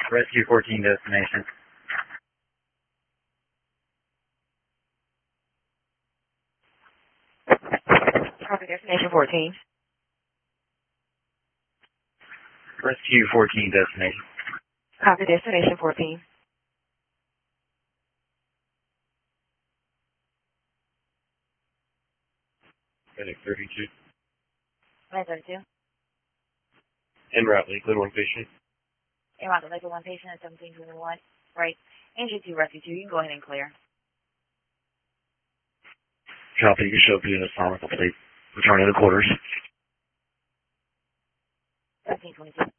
Rescue 14 destination. Copy destination 14. Rescue 14 destination. Copy destination 14. Medic 32. 932. En route, Lakeland 1 patient. En route, Lakeland 1 patient at 1721. Right. Engine 2, Rescue 2. You can go ahead and clear. Copy, you show up in a astronomical plate. Return to the quarters. 1722.